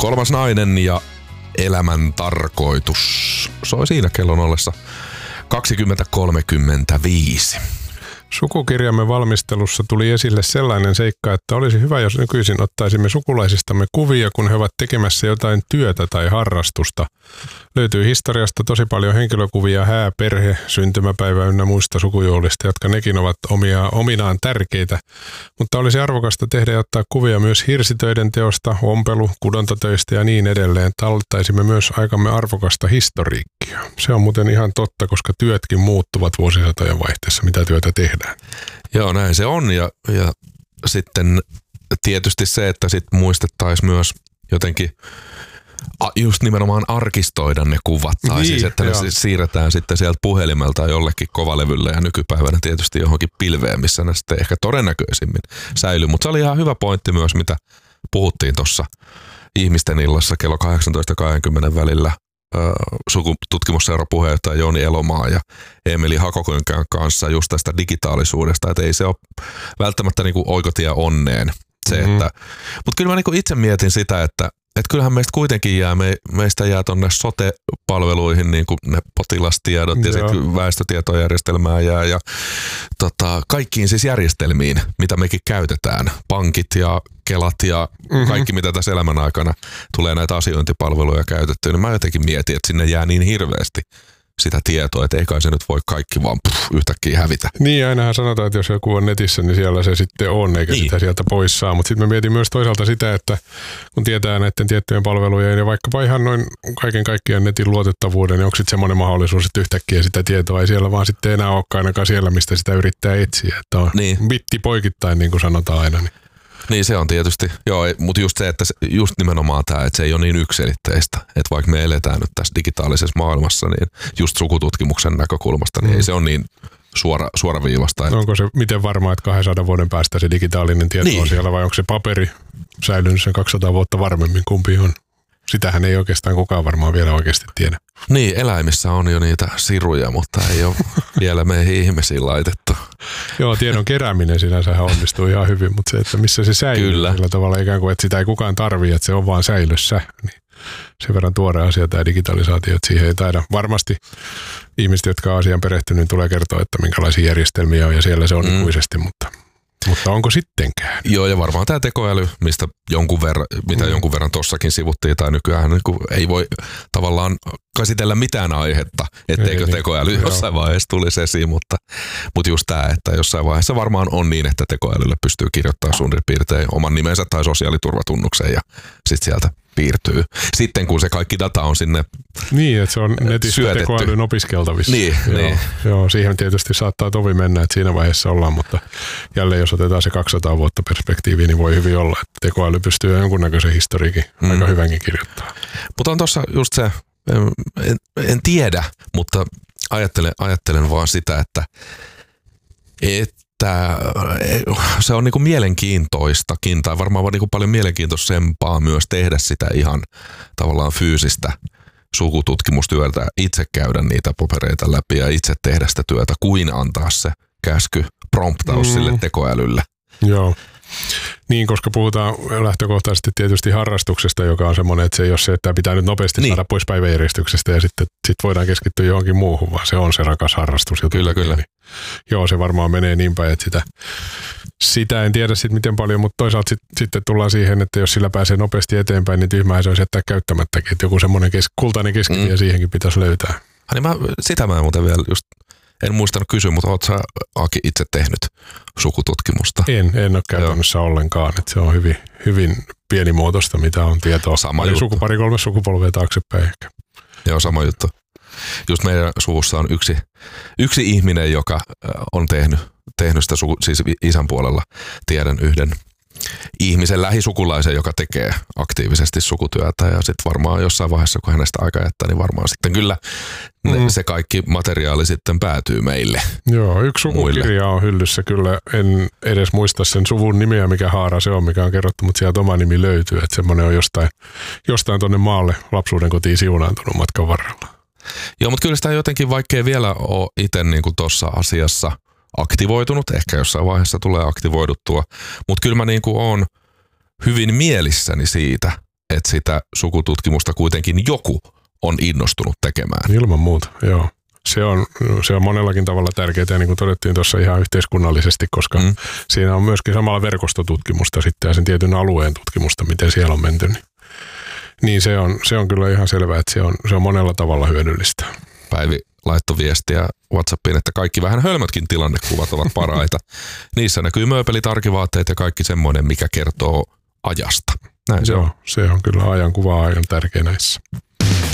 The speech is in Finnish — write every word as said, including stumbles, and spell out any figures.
Kolmas nainen ja elämän tarkoitus soi siinä kellon ollessa kaksikymmentä kolmekymmentäviisi. Sukukirjamme valmistelussa tuli esille sellainen seikka, että olisi hyvä, jos nykyisin ottaisimme sukulaisistamme kuvia, kun he ovat tekemässä jotain työtä tai harrastusta. Löytyy historiasta tosi paljon henkilökuvia hää, perhe, syntymäpäivä ynnä muista sukujuhlista, jotka nekin ovat omia, ominaan tärkeitä. Mutta olisi arvokasta tehdä ja ottaa kuvia myös hirsitöiden teosta, ompelu, kudontatöistä ja niin edelleen. Tallettaisimme myös aikamme arvokasta historiikkia. Se on muuten ihan totta, koska työtkin muuttuvat vuosisatojen vaihteessa, mitä työtä tehdään. Joo, näin se on ja, ja sitten tietysti se, että sit muistettaisiin myös jotenkin just nimenomaan arkistoida ne kuvat tai niin, siis, että joo. ne siirretään sitten sieltä puhelimelta jollekin kovalevylle ja nykypäivänä tietysti johonkin pilveen, missä ne sitten ehkä todennäköisimmin säilyy. Mutta se oli ihan hyvä pointti myös, mitä puhuttiin tuossa ihmisten illassa kello kahdeksantoista kaksikymmentä välillä. Sukututkimusseura puheenjohtaja Jouni Elomaa ja Emeli Hakokynkän kanssa just tästä digitaalisuudesta, että ei se ole välttämättä niinku oikotie onneen. Se, mm-hmm. että, mutta kyllä mä niinku itse mietin sitä, että et kyllähän meistä kuitenkin jää, me, meistä jää tonne sote-palveluihin niin kuin ne potilastiedot ja sitten väestötietojärjestelmään jää ja tota, kaikkiin siis järjestelmiin, mitä mekin käytetään, pankit ja kelat ja mm-hmm. kaikki, mitä tässä elämän aikana tulee näitä asiointipalveluja käytettyä, niin mä jotenkin mietin, että sinne jää niin hirveästi sitä tietoa, että ei kai se nyt voi kaikki vaan puh, yhtäkkiä hävitä. Niin, ainahan sanotaan, että jos joku on netissä, niin siellä se sitten on, eikä niin. sitä sieltä pois saa. Mutta sitten mä mietin myös toisaalta sitä, että kun tietää näiden tiettyjen palvelujen ja vaikkapa ihan noin kaiken kaikkiaan netin luotettavuuden, niin onko sitten semmoinen mahdollisuus, että yhtäkkiä sitä tietoa ei siellä vaan sitten enää olekaan ainakaan siellä, mistä sitä yrittää etsiä. Että on niin. bitti poikittain, niin kuin sanotaan aina. Niin. Niin se on tietysti, joo, mutta just se, että se, just nimenomaan tämä, että se ei ole niin yksiselitteistä, että vaikka me eletään nyt tässä digitaalisessa maailmassa, niin just sukututkimuksen näkökulmasta, niin mm. ei se ole niin suora, suoraviivasta. Että onko se miten varmaa, että kahdensadan vuoden päästä se digitaalinen tieto niin. on siellä, vai onko se paperi säilynyt sen kaksisataa vuotta varmemmin, kumpi on? Sitähän ei oikeastaan kukaan varmaan vielä oikeasti tiedä. Niin, eläimissä on jo niitä siruja, mutta ei ole vielä meihin ihmisiin laitettu. Joo, tiedon kerääminen sinänsähän onnistuu ihan hyvin, mutta se, että missä se säilyy Kyllä. sillä tavalla ikään kuin, että sitä ei kukaan tarvitse, että se on vaan säilössä. Niin sen verran tuore asia tämä digitalisaatio, että siihen ei taida. Varmasti ihmiset, jotka on asian perehtynyt, tulee kertoa, että minkälaisia järjestelmiä on ja siellä se on mm. ikuisesti, mutta... Mutta onko sittenkään? Joo, ja varmaan tämä tekoäly, mistä jonkun verran, mitä mm. jonkun verran tossakin sivuttiin, tai nykyään niin ei voi tavallaan käsitellä mitään aihetta, etteikö ei, tekoäly niin, jossain joo. vaiheessa tulisi esiin, mutta, mutta just tämä, että jossain vaiheessa varmaan on niin, että tekoälylle pystyy kirjoittamaan suurin piirtein oman nimensä tai sosiaaliturvatunnuksen, ja sitten sieltä piirtyy. Sitten kun se kaikki data on sinne niin, että se on netistä syötetty. Tekoälyn opiskeltavissa. Niin, joo, niin. joo, siihen tietysti saattaa tovi mennä, että siinä vaiheessa ollaan, mutta jälleen jos otetaan se kaksisataa vuotta perspektiiviä, niin voi hyvin olla, että tekoäly pystyy jonkunnäköisen historiikin mm. aika hyvänkin kirjoittamaan. Mutta on tuossa just se, en, en tiedä, mutta ajattelen, ajattelen vaan sitä, että et se on niinku mielenkiintoistakin, tai varmaan niinku paljon mielenkiintoisempaa myös tehdä sitä ihan tavallaan fyysistä sukututkimustyötä, itse käydä niitä papereita läpi ja itse tehdä sitä työtä, kuin antaa se käsky, promptaus mm. sille tekoälylle. Joo. Niin, koska puhutaan lähtökohtaisesti tietysti harrastuksesta, joka on semmoinen, että se ei ole se, että pitää nyt nopeasti niin. saada pois päiväjärjestyksestä ja sitten sit voidaan keskittyä johonkin muuhun, vaan se on se rakas harrastus. Kyllä, kyllä. Niin, joo, se varmaan menee niin päin, että sitä, sitä en tiedä sitten miten paljon, mutta toisaalta sit, sitten tullaan siihen, että jos sillä pääsee nopeasti eteenpäin, niin tyhmähän se olisi jättää käyttämättäkin, että joku semmoinen kes, kultainen keskitie mm. siihenkin pitäisi löytää. Niin mä, sitä mä muuten vielä just... En muistanut kysyä, mutta ootko sä, Aki, itse tehnyt sukututkimusta? En, en ole käytännössä Joo. ollenkaan. Että se on hyvin, hyvin pienimuotoista, mitä on tietoa. Sama juttu. Suku, pari kolme sukupolvea taaksepäin ehkä. Joo, sama juttu. Just meidän suvussa on yksi, yksi ihminen, joka on tehnyt, tehnyt sitä, suku, siis isän puolella tiedän yhden ihmisen lähisukulaisen, joka tekee aktiivisesti sukutyötä ja sitten varmaan jossain vaiheessa, kun hänestä aika jättää, niin varmaan sitten kyllä mm. se kaikki materiaali sitten päätyy meille. Joo, yksi sukukirja on hyllyssä kyllä. En edes muista sen suvun nimeä, mikä haara se on, mikä on kerrottu, mutta sieltä oma nimi löytyy, että semmoinen on jostain, jostain tuonne maalle lapsuuden kotiin siunaantunut matkan varrella. Joo, mutta kyllä sitä jotenkin, vaikkei vielä ole itse niin kuin tuossa asiassa aktivoitunut, ehkä jossain vaiheessa tulee aktivoiduttua, mutta kyllä mä niin kuin oon hyvin mielissäni siitä, että sitä sukututkimusta kuitenkin joku on innostunut tekemään. Ilman muuta, joo. Se on, se on monellakin tavalla tärkeää, ja niin kuin todettiin tuossa ihan yhteiskunnallisesti, koska mm. siinä on myöskin samalla verkostotutkimusta sitten ja sen tietyn alueen tutkimusta, miten siellä on menty. Niin, niin se, on, se on kyllä ihan selvää, että se on, se on monella tavalla hyödyllistä. Päivi laittoi viestiä WhatsAppiin, että kaikki vähän hölmötkin tilannekuvat ovat paraita. Niissä näkyy mööpelit, arkivaatteet ja kaikki semmoinen, mikä kertoo ajasta. Näin se Joo, on. Se on kyllä ajankuva aivan tärkeä näissä.